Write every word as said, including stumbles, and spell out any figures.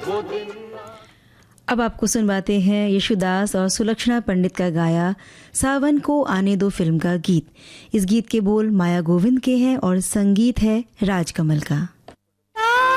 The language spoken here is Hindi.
वो दिन। अब आपको सुनवाते हैं यशुदास और सुलक्षणा पंडित का गाया सावन को आने दो फिल्म का गीत। इस गीत के बोल माया गोविंद के हैं और संगीत है राजकमल का।